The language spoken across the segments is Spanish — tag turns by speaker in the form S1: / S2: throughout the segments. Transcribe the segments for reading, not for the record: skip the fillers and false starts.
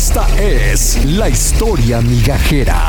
S1: Esta es la historia migajera.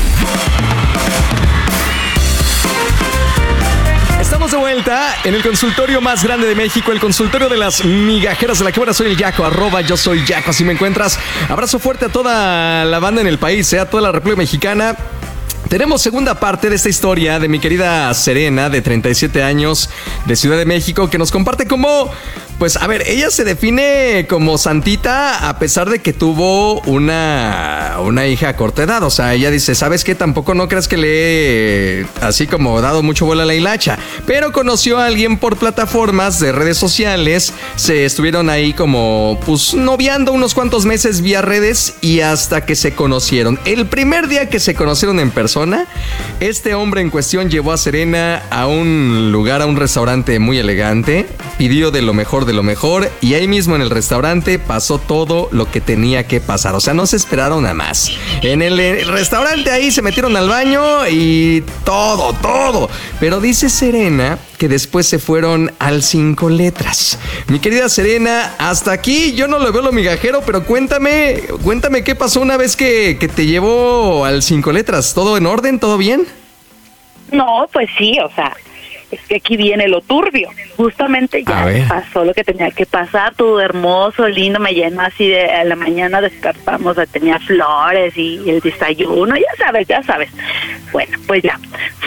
S1: Estamos de vuelta en el consultorio más grande de México, el consultorio de las migajeras de la que ahora soy el Yaco, @yo soy Yaco, así me encuentras. Abrazo fuerte a toda la banda en el país, a toda la República Mexicana. Tenemos segunda parte de esta historia de mi querida Serena, de 37 años, de Ciudad de México, que nos comparte cómo, pues, a ver, ella se define como santita a pesar de que tuvo una hija a corta edad. O sea, ella dice, ¿sabes qué? Tampoco no creas que le he así como dado mucho vuelo a la hilacha. Pero conoció a alguien por plataformas de redes sociales. Se estuvieron ahí como, pues, noviando unos cuantos meses vía redes y hasta que se conocieron. El primer día que se conocieron en persona, este hombre en cuestión llevó a Serena a un lugar, a un restaurante muy elegante, pidió de lo mejor y ahí mismo en el restaurante pasó todo lo que tenía que pasar. O sea, no se esperaron a más. En el restaurante ahí se metieron al baño y todo. Pero dice Serena que después se fueron al 5 letras. Mi querida Serena, hasta aquí yo no lo veo lo migajero, pero cuéntame qué pasó una vez que te llevó al 5 letras. ¿Todo en orden? ¿Todo bien?
S2: No, pues sí, o sea, es que aquí viene lo turbio. Justamente ya pasó lo que tenía que pasar, todo hermoso, lindo, me llenó así de a la mañana despertamos, tenía flores y el desayuno, ya sabes. Bueno, pues ya,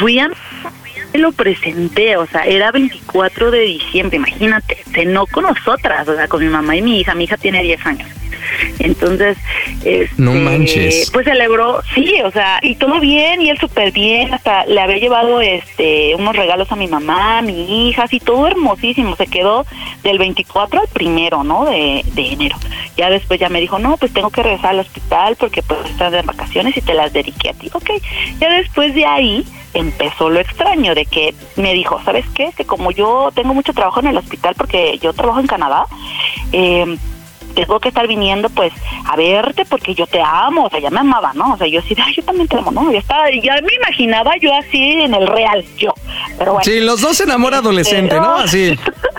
S2: lo presenté, o sea, era 24 de diciembre, imagínate, cenó con nosotras, o sea, con mi mamá y mi hija tiene 10 años. Entonces,
S1: no manches.
S2: Pues celebró, sí, o sea, y todo bien, y él súper bien, hasta le había llevado unos regalos a mi mamá, a mi hija, así todo hermosísimo, se quedó del 24 al 1, ¿no? de enero. Ya después ya me dijo, no, pues tengo que regresar al hospital porque pues estás de vacaciones y te las dediqué a ti, ok. Ya después de ahí empezó lo extraño de que me dijo, ¿sabes qué? Que como yo tengo mucho trabajo en el hospital porque yo trabajo en Canadá, tengo que estar viniendo pues a verte porque yo te amo, o sea, ya me amaba, ¿no? O sea, yo así, yo también te amo, ¿no? Ya me imaginaba yo así en el real, pero bueno.
S1: Sí, los dos se enamora adolescente, ¿no? Así.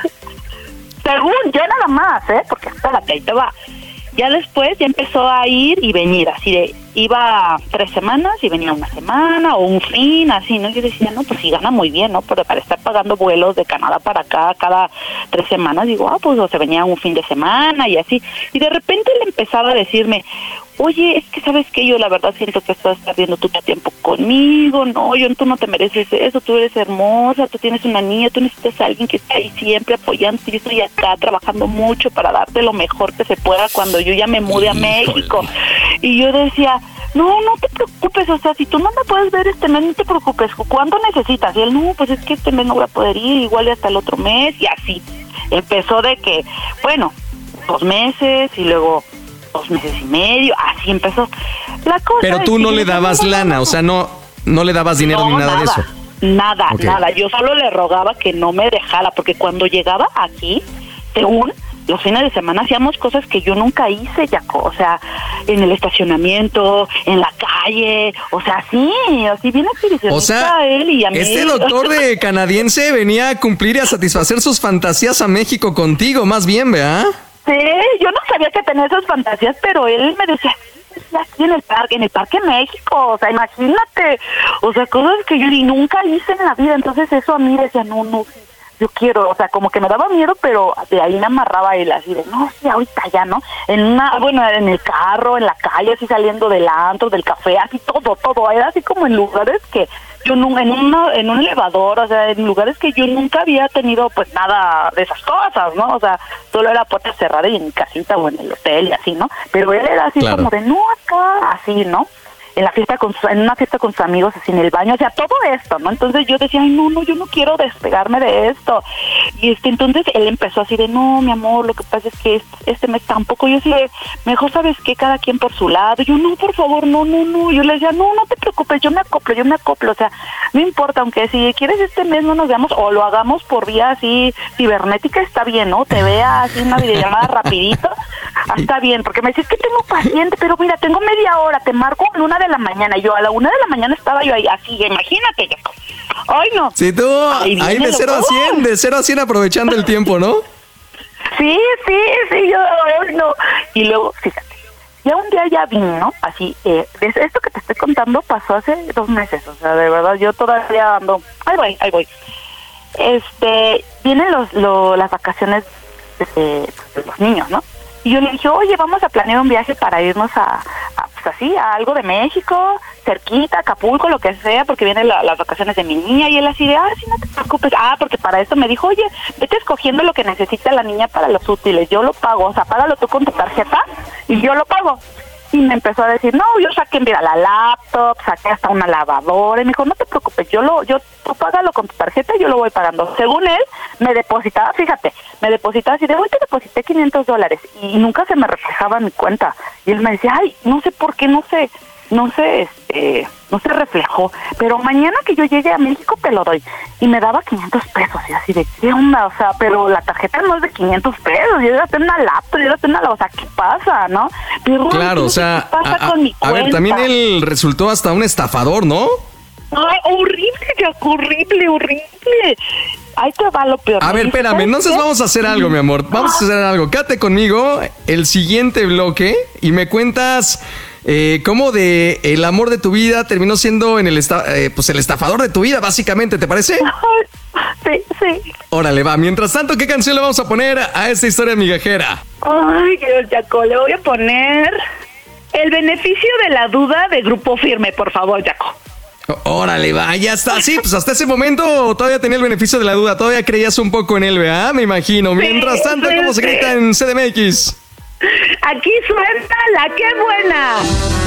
S2: Según yo nada más, porque espérate, ahí te va. Ya después ya empezó a ir y venir, así de, iba 3 semanas y venía una semana o un fin, así, ¿no? Yo decía, no, pues sí gana muy bien, ¿no? Pero para estar pagando vuelos de Canadá para acá cada 3 semanas, digo, pues o se venía un fin de semana y así. Y de repente él empezaba a decirme, oye, es que sabes que yo la verdad siento que estás perdiendo tu tiempo conmigo, no, tú no te mereces eso, tú eres hermosa, tú tienes una niña, tú necesitas a alguien que esté ahí siempre apoyándote, yo estoy acá trabajando mucho para darte lo mejor que se pueda cuando yo ya me mude a México. Y yo decía, no te preocupes, o sea, si tú no me puedes ver este mes, no te preocupes, ¿cuánto necesitas? Y él, no, pues es que este mes no voy a poder ir, igual y hasta el otro mes, y así. Empezó de que, 2 meses, y luego 2 meses y medio, así empezó la cosa.
S1: Pero tú no le dabas lana, o sea, no le dabas dinero ni nada de eso.
S2: Nada, yo solo le rogaba que no me dejara, porque cuando llegaba aquí, según los fines de semana hacíamos cosas que yo nunca hice, Yaco, o sea, en el estacionamiento, en la calle, o sea, así bien exhibicionista,
S1: o sea,
S2: él y a mí.
S1: Este doctor de canadiense venía a cumplir y a satisfacer sus fantasías a México contigo, más bien, ¿verdad?
S2: Sí, yo no sabía que tenía esas fantasías, pero él me decía, aquí en el parque México, o sea, imagínate, o sea, cosas que yo ni nunca hice en la vida, entonces eso a mí decía, no, yo quiero, o sea, como que me daba miedo, pero de ahí me amarraba él, así de, no, sí, ahorita ya, ¿no? En el carro, en la calle, así saliendo del antro, del café, así todo, era así como en lugares que yo nunca, en un elevador, o sea, en lugares que yo nunca había tenido, pues, nada de esas cosas, ¿no? O sea, solo era puerta cerrada y en mi casita o en el hotel y así, ¿no? Pero él era así como de, no, acá, así, ¿no? En una fiesta con sus amigos, así en el baño, o sea, todo esto, ¿no? Entonces yo decía, no, yo no quiero despegarme de esto. Y entonces él empezó así de, no, mi amor, lo que pasa es que este mes tampoco, yo sí, mejor sabes que cada quien por su lado. Yo, no, por favor, no. Yo le decía, no te preocupes, yo me acoplo, o sea, no importa, aunque si quieres este mes no nos veamos o lo hagamos por vía así cibernética, está bien, ¿no? Te vea así una videollamada rapidito, está bien, porque me decís que tengo paciente, pero mira, tengo media hora, te marco en 1 de la mañana. Yo a la 1 de la mañana estaba yo ahí, así, imagínate. Ay, no.
S1: Sí, tú, ahí de 0 a 100 aprovechando el tiempo, ¿no?
S2: Sí, yo, no. Y luego, fíjate, Ya un día ya vino, así, esto que te estoy contando pasó hace 2 meses, o sea, de verdad, yo todavía ando, ahí voy. Vienen las vacaciones de los niños, ¿no? Y yo le dije, oye, vamos a planear un viaje para irnos pues así, a algo de México, cerquita, Acapulco, lo que sea, porque vienen las vacaciones de mi niña. Y él así de, sí, no te preocupes. Porque para eso me dijo, oye, vete escogiendo lo que necesita la niña para los útiles, yo lo pago, o sea, págalo tú con tu tarjeta y yo lo pago. Y me empezó a decir, no, yo saqué, mira, la laptop, saqué hasta una lavadora. Y me dijo, no te preocupes, tú págalo con tu tarjeta y yo lo voy pagando. Según él, me depositaba así de, hoy te deposité $500 y nunca se me reflejaba en mi cuenta. Y él me decía, no sé por qué, no se reflejó, pero mañana que yo llegue a México te lo doy. Y me daba $500 y así de, ¿qué onda? O sea, pero la tarjeta no es de $500, yo iba a tener una laptop, o sea, ¿qué pasa, no? Pero
S1: claro, o sea,
S2: ¿qué pasa con mi cuenta?
S1: A ver, también él resultó hasta un estafador, ¿no?
S2: Ay, horrible, Jaco, horrible. Ahí te va lo peor.
S1: A ver, espérame, entonces vamos a hacer algo, mi amor. Vamos a hacer algo. Quédate conmigo el siguiente bloque y me cuentas cómo de el amor de tu vida terminó siendo el estafador de tu vida, básicamente, ¿te parece?
S2: Sí.
S1: Órale, va. Mientras tanto, ¿qué canción le vamos a poner a esta historia migajera?
S2: Ay, Dios, Jaco, le voy a poner El beneficio de la duda de Grupo Firme, por favor, Jaco.
S1: Órale, va, ya está. Sí, pues hasta ese momento todavía tenía el beneficio de la duda. Todavía creías un poco en él, ¿verdad? Me imagino. Mientras tanto, ¿cómo se grita en CDMX?
S2: Aquí suena la que buena.